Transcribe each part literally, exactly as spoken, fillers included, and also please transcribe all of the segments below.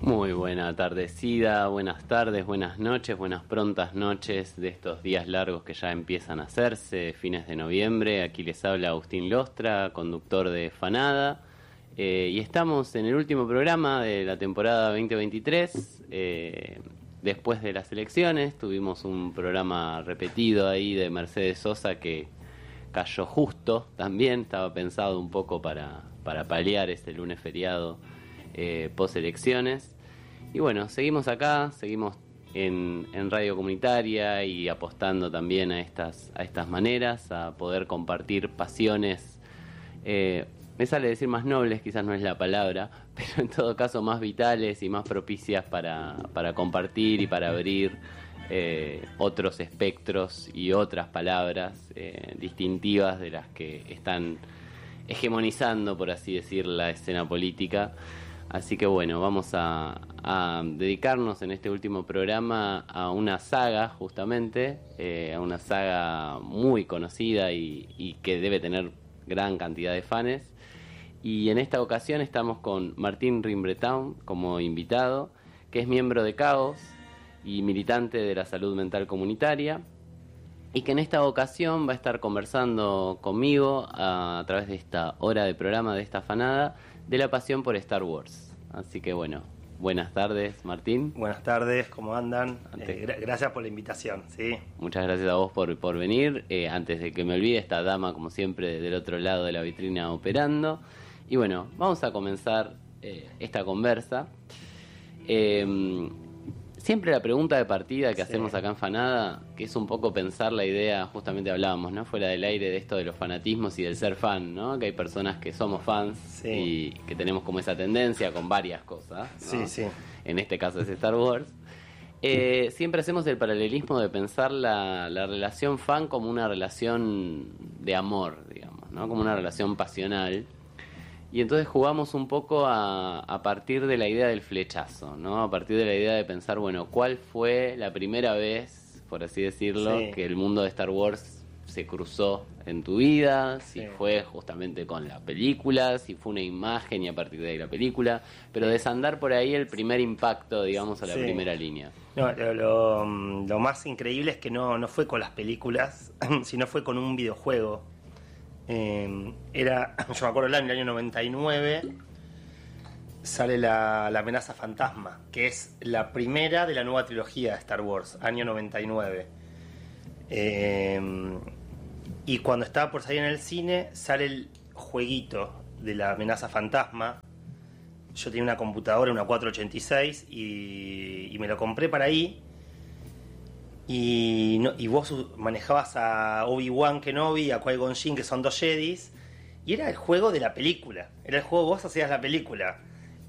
Muy buena tardecida, buenas tardes, buenas noches, buenas prontas noches de estos días largos que ya empiezan a hacerse, fines de noviembre. Aquí les habla Agustín Lostra, conductor de Fanada, eh, y estamos en el último programa de la temporada veinte veintitrés. Eh, después de las elecciones tuvimos un programa repetido ahí de Mercedes Sosa que cayó justo también, estaba pensado un poco para, para paliar este lunes feriado Eh, post elecciones. Y bueno, seguimos acá, seguimos en, en radio comunitaria y apostando también a estas, a estas maneras, a poder compartir pasiones, eh, me sale decir más nobles, quizás no es la palabra, pero en todo caso más vitales y más propicias para, para compartir y para abrir eh, otros espectros y otras palabras eh, distintivas de las que están hegemonizando, por así decir, la escena política. Así que bueno, vamos a, a dedicarnos en este último programa a una saga, justamente, eh, a una saga muy conocida y, y que debe tener gran cantidad de fans. Y en esta ocasión estamos con Martín Rimbretown como invitado, que es miembro de Caos y militante de la salud mental comunitaria, y que en esta ocasión va a estar conversando conmigo a, a través de esta hora de programa, de esta fanada, de la pasión por Star Wars. Así que bueno, buenas tardes, Martín. Buenas tardes, ¿cómo andan? Eh, gra- gracias por la invitación, ¿sí? Muchas gracias a vos por, por venir. Eh, antes de que me olvide, esta dama, como siempre, del otro lado de la vitrina operando. Y bueno, vamos a comenzar eh, esta conversa. Eh, Siempre la pregunta de partida que sí. hacemos acá en Fanada, que es un poco pensar la idea, justamente hablábamos, ¿no? Fuera del aire, de esto de los fanatismos y del ser fan, ¿no? Que hay personas que somos fans sí. y que tenemos como esa tendencia con varias cosas, ¿no? Sí, sí. En este caso es Star Wars. Eh, siempre hacemos el paralelismo de pensar la, la relación fan como una relación de amor, digamos, ¿no? Como una relación pasional. Y entonces jugamos un poco a, a partir de la idea del flechazo, ¿no? A partir de la idea de pensar, bueno, ¿cuál fue la primera vez, por así decirlo, sí. que el mundo de Star Wars se cruzó en tu vida? Si sí. fue justamente con la película, si fue una imagen y a partir de ahí la película, pero desandar por ahí el primer impacto, digamos, a la sí. primera línea. No, lo, lo, lo más increíble es que no, no fue con las películas, sino fue con un videojuego. Eh, era, yo me acuerdo, en el año noventa y nueve sale la, la amenaza fantasma, que es la primera de la nueva trilogía de Star Wars, año noventa y nueve. Eh, y cuando estaba por salir en el cine, sale el jueguito de la amenaza fantasma. Yo tenía una computadora, una cuatrocientos ochenta y seis, y, y me lo compré para ahí. Y, no, y vos manejabas a Obi-Wan Kenobi y a Qui-Gon Jinn, que son dos Jedis, y era el juego de la película. Era el juego, vos hacías la película.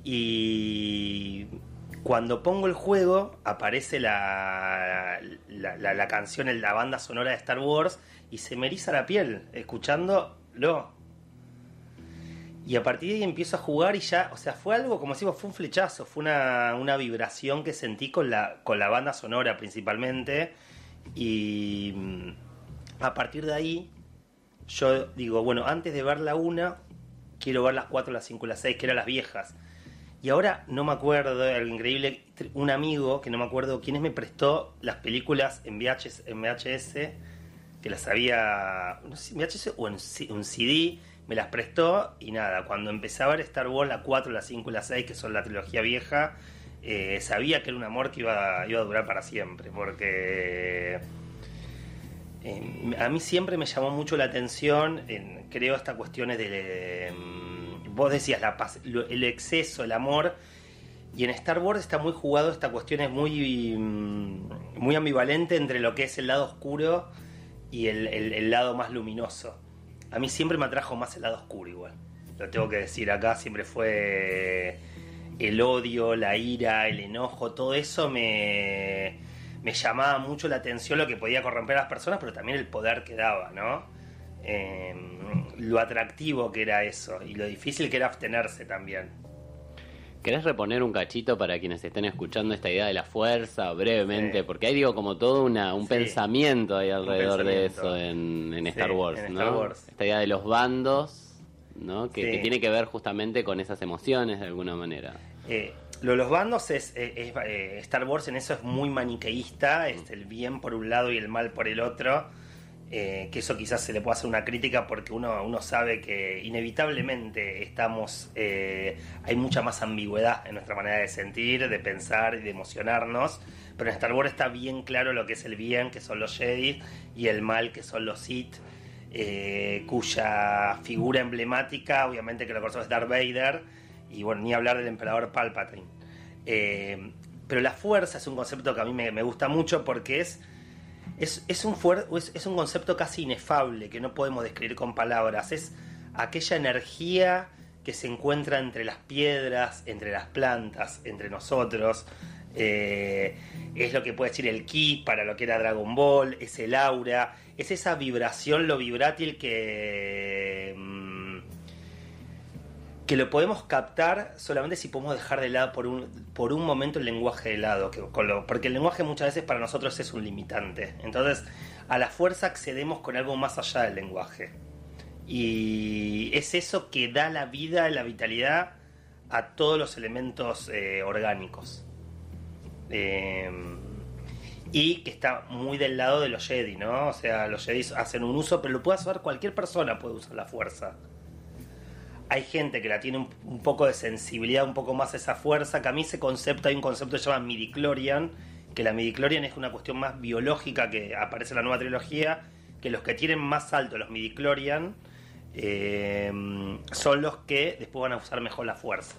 Y cuando pongo el juego, aparece la, la, la, la canción, la banda sonora de Star Wars, y se me eriza la piel escuchándolo. Y a partir de ahí empiezo a jugar y ya, o sea, fue algo, como decimos, fue un flechazo, fue una, una vibración que sentí con la, con la banda sonora principalmente. Y a partir de ahí, yo digo, bueno, antes de ver la una, quiero ver las cuatro, las cinco, las seis, que eran las viejas. Y ahora no me acuerdo, algo increíble, un amigo, que no me acuerdo quién es, me prestó las películas en V H S, en V H S que las había, no sé, en V H S o en un C D, me las prestó y nada, cuando empecé a ver Star Wars, la cuatro, la cinco y la seis, que son la trilogía vieja, eh, sabía que era un amor que iba, iba a durar para siempre, porque eh, a mí siempre me llamó mucho la atención, en, creo, estas cuestiones de... Eh, vos decías, la paz, lo, el exceso, el amor, y en Star Wars está muy jugado, esta cuestión es muy, muy ambivalente entre lo que es el lado oscuro y el, el, el lado más luminoso. A mí siempre me atrajo más el lado oscuro igual. Lo tengo que decir acá, siempre fue el odio, la ira, el enojo, todo eso me, me llamaba mucho la atención, lo que podía corromper a las personas, pero también el poder que daba, ¿no? Eh, lo atractivo que era eso y lo difícil que era abstenerse también. ¿Querés reponer un cachito para quienes estén escuchando esta idea de la fuerza brevemente? Sí. Porque hay, digo, como todo una, un sí. pensamiento ahí alrededor pensamiento. de eso en, en sí, Star Wars, en ¿no? Star Wars. Esta idea de los bandos, ¿no? Que, sí. que tiene que ver justamente con esas emociones de alguna manera. Eh, Lo de los bandos es, es, es eh, Star Wars en eso es muy maniqueísta, es el bien por un lado y el mal por el otro, eh, que eso quizás se le puede hacer una crítica porque uno, uno sabe que inevitablemente estamos eh, hay mucha más ambigüedad en nuestra manera de sentir, de pensar y de emocionarnos, pero en Star Wars está bien claro lo que es el bien, que son los Jedi, y el mal, que son los Sith, eh, cuya figura emblemática obviamente que lo conocemos es Darth Vader. Y bueno, ni hablar del emperador Palpatine. Eh, pero la fuerza es un concepto que a mí me, me gusta mucho porque es, es, es, un fuer, es, es un concepto casi inefable, que no podemos describir con palabras. Es aquella energía que se encuentra entre las piedras, entre las plantas, entre nosotros. Eh, es lo que puede decir el ki para lo que era Dragon Ball, es el aura, es esa vibración, lo vibrátil que... que lo podemos captar solamente si podemos dejar de lado por un, por un momento el lenguaje de lado, que, con lo, porque el lenguaje muchas veces para nosotros es un limitante. Entonces, a la fuerza accedemos con algo más allá del lenguaje. Y es eso que da la vida, la vitalidad a todos los elementos eh, orgánicos. Eh, y que está muy del lado de los Jedi, ¿no? O sea, los Jedi hacen un uso, pero lo puede hacer cualquier persona, puede usar la fuerza. Hay gente que la tiene un, un poco de sensibilidad, un poco más esa fuerza, que a mí ese concepto, hay un concepto que se llama midichlorian, que la midichlorian es una cuestión más biológica que aparece en la nueva trilogía, que los que tienen más alto los midichlorian eh, son los que después van a usar mejor la fuerza.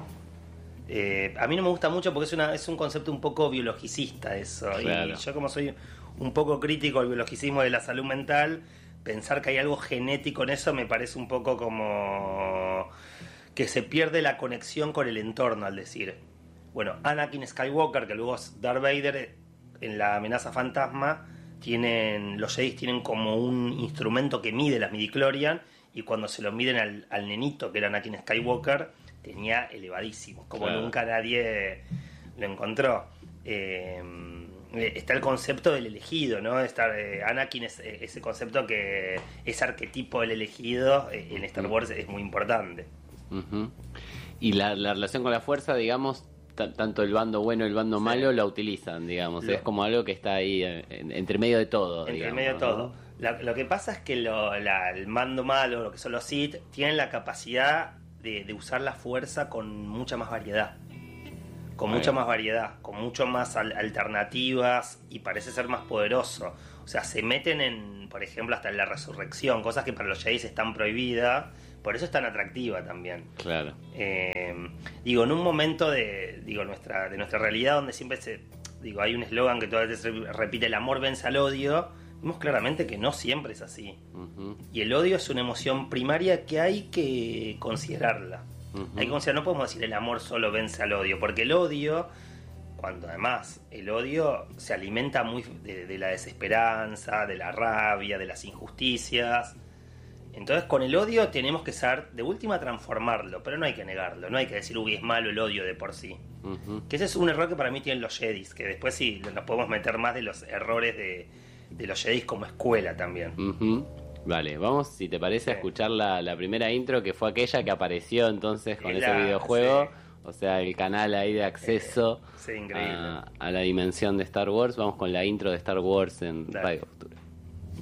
Eh, a mí no me gusta mucho porque es, una, es un concepto un poco biologicista eso, claro. Y yo como soy un poco crítico al biologicismo de la salud mental, pensar que hay algo genético en eso me parece un poco como que se pierde la conexión con el entorno al decir, bueno, Anakin Skywalker, que luego es Darth Vader, en la amenaza fantasma, tienen, los Jedi tienen como un instrumento que mide las midichlorian, y cuando se lo miden al, al nenito, que era Anakin Skywalker, tenía elevadísimos, como claro. Nunca nadie lo encontró. Eh, está el concepto del elegido, ¿no? Está, eh, Anakin es eh, ese concepto que ese arquetipo del elegido eh, en Star Wars es muy importante. Uh-huh. Y la, la relación con la fuerza, digamos, t- tanto el bando bueno y el bando sí. malo la utilizan, digamos. Lo, es como algo que está ahí eh, en, entre medio de todo. Entre digamos, medio de todo. ¿no? La, lo que pasa es que lo, la, el mando malo, lo que son los Sith, tienen la capacidad de, de usar la fuerza con mucha más variedad. Con mucha más variedad, con mucho más al- alternativas y parece ser más poderoso. O sea, se meten en, por ejemplo, hasta en la resurrección, cosas que para los Jedi están prohibidas, por eso es tan atractiva también. Claro. Eh, digo, en un momento de, digo, nuestra, de nuestra realidad donde siempre se, digo, hay un eslogan que todas veces se repite, el amor vence al odio, vemos claramente que no siempre es así. Uh-huh. Y el odio es una emoción primaria que hay que considerarla. Uh-huh. Hay que considerar, no podemos decir el amor solo vence al odio, porque el odio, cuando además el odio se alimenta muy de, de la desesperanza, de la rabia, de las injusticias. Entonces con el odio tenemos que saber, de última, transformarlo, pero no hay que negarlo, no hay que decir, uy, es malo el odio de por sí. Uh-huh. Que ese es un error que para mí tienen los Jedis, que después sí nos podemos meter más de los errores de, de los Jedis como escuela también. Uh-huh. Vale, vamos, si te parece, sí. a escuchar la, la primera intro, que fue aquella que apareció entonces con la, ese videojuego, sí. O sea, el canal ahí de acceso sí, increíble. A, a la dimensión de Star Wars. Vamos con la intro de Star Wars en Radio Futura.